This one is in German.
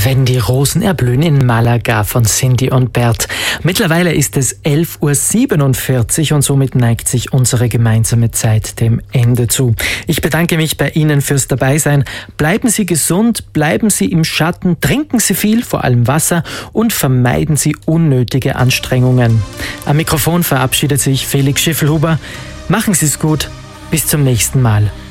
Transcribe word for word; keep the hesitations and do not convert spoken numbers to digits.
Wenn die Rosen erblühen in Malaga von Cindy und Bert. Mittlerweile ist es elf Uhr siebenundvierzig und somit neigt sich unsere gemeinsame Zeit dem Ende zu. Ich bedanke mich bei Ihnen fürs Dabeisein. Bleiben Sie gesund, bleiben Sie im Schatten, trinken Sie viel, vor allem Wasser, und vermeiden Sie unnötige Anstrengungen. Am Mikrofon verabschiedet sich Felix Schiffelhuber. Machen Sie es gut. Bis zum nächsten Mal.